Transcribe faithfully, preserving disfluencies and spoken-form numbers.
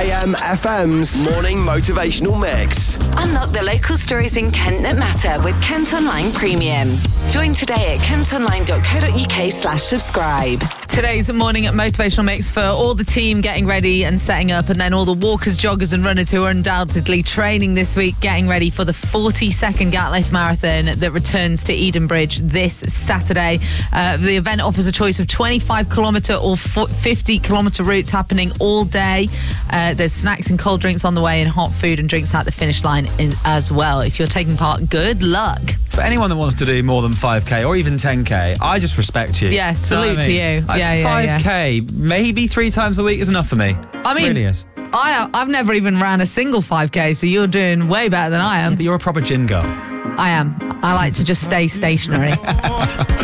A M F M's Morning Motivational Mix. Unlock the local stories in Kent that matter with Kent Online Premium. Join today at kentonline.co.uk slash subscribe. Today's morning motivational mix for all the team getting ready and setting up, and then all the walkers, joggers and runners who are undoubtedly training this week, getting ready for the forty-second Gatliff Marathon that returns to Edenbridge this Saturday. Uh, the event offers a choice of twenty-five kilometre or fifty kilometre routes happening all day. Uh, there's snacks and cold drinks on the way and hot food and drinks at the finish line in, as well. If you're taking part, good luck. For anyone that wants to do more than five K or even ten K, I just respect you. Yeah, salute you know to I mean? you. Like Yeah, yeah, five K, yeah. maybe three times a week is enough for me. I mean, it really is. I, I've never even ran a single five K, so you're doing way better than I am. But you're a proper gym girl. I am. I like to just stay stationary.